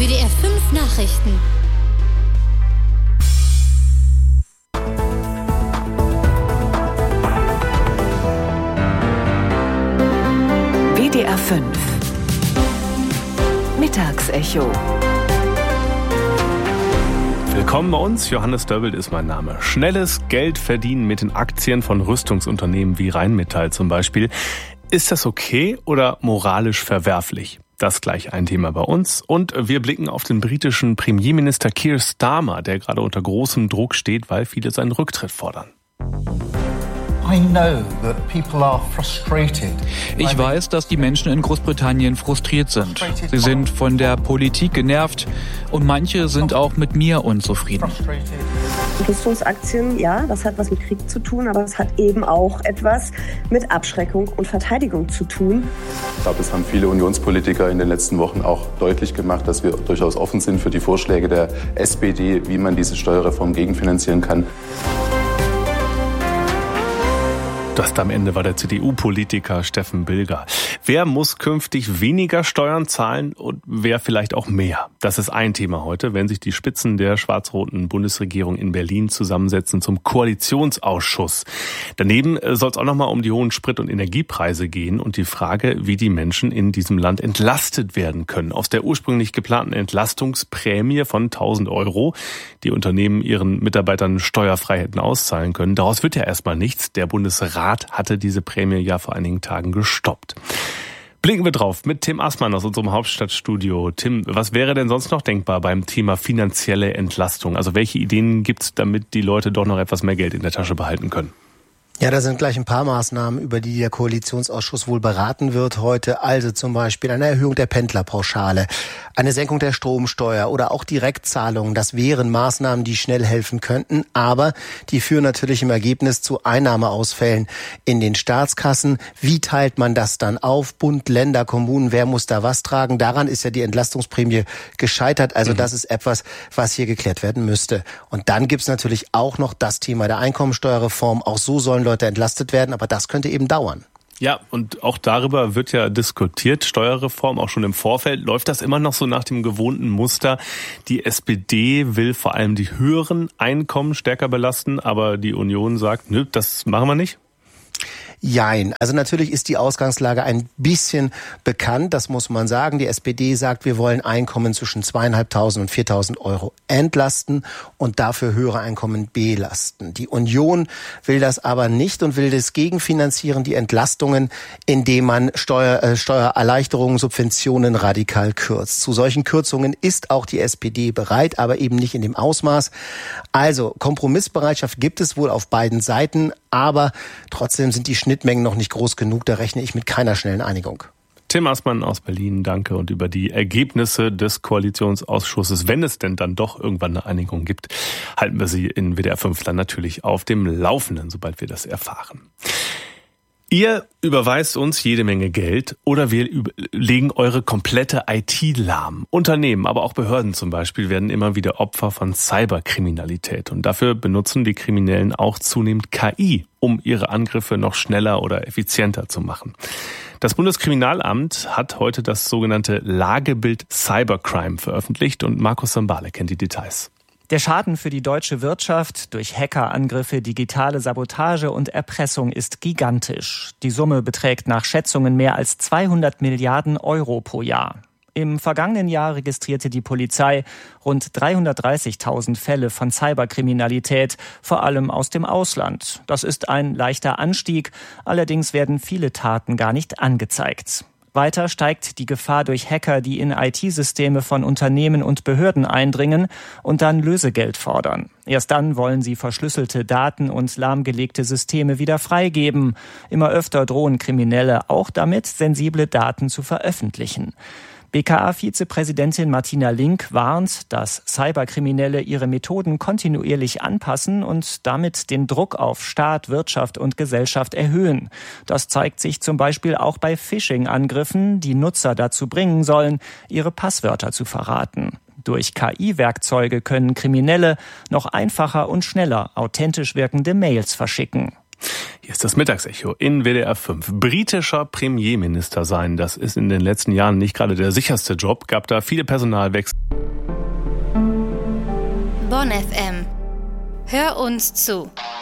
WDR 5 Nachrichten. WDR 5 Mittagsecho. Willkommen bei uns, Johannes Döbbelt ist mein Name. Schnelles Geld verdienen mit den Aktien von Rüstungsunternehmen wie Rheinmetall zum Beispiel. Ist das okay oder moralisch verwerflich? Das gleich ein Thema bei uns. Und wir blicken auf den britischen Premierminister Keir Starmer, der gerade unter großem Druck steht, weil viele seinen Rücktritt fordern. Ich weiß, dass die Menschen in Großbritannien frustriert sind. Sie sind von der Politik genervt und manche sind auch mit mir unzufrieden. Rüstungsaktien, ja, das hat was mit Krieg zu tun, aber es hat eben auch etwas mit Abschreckung und Verteidigung zu tun. Ich glaube, das haben viele Unionspolitiker in den letzten Wochen auch deutlich gemacht, dass wir durchaus offen sind für die Vorschläge der SPD, wie man diese Steuerreform gegenfinanzieren kann. Das am Ende war der CDU-Politiker Steffen Bilger. Wer muss künftig weniger Steuern zahlen und wer vielleicht auch mehr? Das ist ein Thema heute, wenn sich die Spitzen der schwarz-roten Bundesregierung in Berlin zusammensetzen zum Koalitionsausschuss. Daneben soll es auch nochmal um die hohen Sprit- und Energiepreise gehen und die Frage, wie die Menschen in diesem Land entlastet werden können. Aus der ursprünglich geplanten Entlastungsprämie von 1.000 €, die Unternehmen ihren Mitarbeitern steuerfrei hätten auszahlen können. Daraus wird ja erstmal nichts. Der Bundesrat hatte diese Prämie ja vor einigen Tagen gestoppt. Blicken wir drauf mit Tim Assmann aus unserem Hauptstadtstudio. Tim, was wäre denn sonst noch denkbar beim Thema finanzielle Entlastung? Also welche Ideen gibt es, damit die Leute doch noch etwas mehr Geld in der Tasche behalten können? Ja, da sind gleich ein paar Maßnahmen, über die der Koalitionsausschuss wohl beraten wird heute. Also zum Beispiel eine Erhöhung der Pendlerpauschale, eine Senkung der Stromsteuer oder auch Direktzahlungen. Das wären Maßnahmen, die schnell helfen könnten, aber die führen natürlich im Ergebnis zu Einnahmeausfällen in den Staatskassen. Wie teilt man das dann auf? Bund, Länder, Kommunen, wer muss da was tragen? Daran ist ja die Entlastungsprämie gescheitert. Also das ist etwas, was hier geklärt werden müsste. Und dann gibt's natürlich auch noch das Thema der Einkommensteuerreform. Auch so sollen Leute entlastet werden, aber das könnte eben dauern. Ja, und auch darüber wird ja diskutiert, Steuerreform, auch schon im Vorfeld. Läuft das immer noch so nach dem gewohnten Muster? Die SPD will vor allem die höheren Einkommen stärker belasten, aber die Union sagt, nö, das machen wir nicht? Jein. Also natürlich ist die Ausgangslage ein bisschen bekannt, das muss man sagen. Die SPD sagt, wir wollen Einkommen zwischen 2.500 und 4.000 € entlasten und dafür höhere Einkommen belasten. Die Union will das aber nicht und will das gegenfinanzieren, die Entlastungen, indem man Steuererleichterungen, Subventionen radikal kürzt. Zu solchen Kürzungen ist auch die SPD bereit, aber eben nicht in dem Ausmaß. Also Kompromissbereitschaft gibt es wohl auf beiden Seiten, aber trotzdem sind die Schnittmengen noch nicht groß genug. Da rechne ich mit keiner schnellen Einigung. Tim Assmann aus Berlin, danke. Und über die Ergebnisse des Koalitionsausschusses, wenn es denn dann doch irgendwann eine Einigung gibt, halten wir Sie in WDR 5 dann natürlich auf dem Laufenden, sobald wir das erfahren. Ihr überweist uns jede Menge Geld oder wir legen eure komplette IT lahm. Unternehmen, aber auch Behörden zum Beispiel, werden immer wieder Opfer von Cyberkriminalität. Und dafür benutzen die Kriminellen auch zunehmend KI, um ihre Angriffe noch schneller oder effizienter zu machen. Das Bundeskriminalamt hat heute das sogenannte Lagebild Cybercrime veröffentlicht und Markus Sambale kennt die Details. Der Schaden für die deutsche Wirtschaft durch Hackerangriffe, digitale Sabotage und Erpressung ist gigantisch. Die Summe beträgt nach Schätzungen mehr als 200 Milliarden € pro Jahr. Im vergangenen Jahr registrierte die Polizei rund 330.000 Fälle von Cyberkriminalität, vor allem aus dem Ausland. Das ist ein leichter Anstieg, allerdings werden viele Taten gar nicht angezeigt. Weiter steigt die Gefahr durch Hacker, die in IT-Systeme von Unternehmen und Behörden eindringen und dann Lösegeld fordern. Erst dann wollen sie verschlüsselte Daten und lahmgelegte Systeme wieder freigeben. Immer öfter drohen Kriminelle auch damit, sensible Daten zu veröffentlichen. BKA-Vizepräsidentin Martina Link warnt, dass Cyberkriminelle ihre Methoden kontinuierlich anpassen und damit den Druck auf Staat, Wirtschaft und Gesellschaft erhöhen. Das zeigt sich zum Beispiel auch bei Phishing-Angriffen, die Nutzer dazu bringen sollen, ihre Passwörter zu verraten. Durch KI-Werkzeuge können Kriminelle noch einfacher und schneller authentisch wirkende Mails verschicken. Hier ist das Mittagsecho in WDR 5. Britischer Premierminister sein, das ist in den letzten Jahren nicht gerade der sicherste Job, gab da viele Personalwechsel. Bonn FM. Hör uns zu.